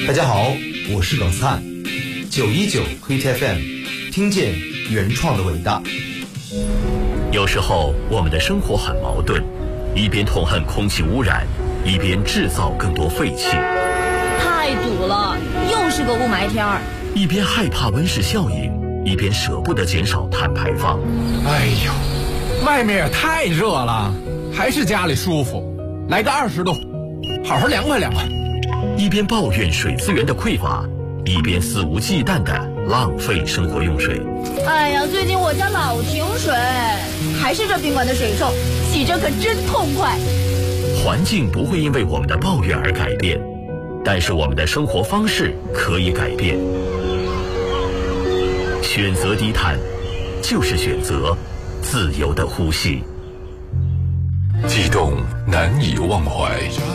大家好，我是冷思翰，919 Hit FM， 听见原创的伟大。 有时候我们的生活很矛盾，一边痛恨空气污染，一边制造更多废气。 太堵了，又是个雾霾天儿。 一边害怕温室效应，一边舍不得减少碳排放。 哎呦，外面也太热了，还是家里舒服。来个20度，好好凉快凉快。 一边抱怨水资源的匮乏，一边肆无忌惮地浪费生活用水。 哎呀，最近我家老停水，还是这宾馆的水臭，洗着可真痛快。 环境不会因为我们的抱怨而改变，但是我们的生活方式可以改变。选择低碳，就是选择自由的呼吸。 悸动难以忘怀。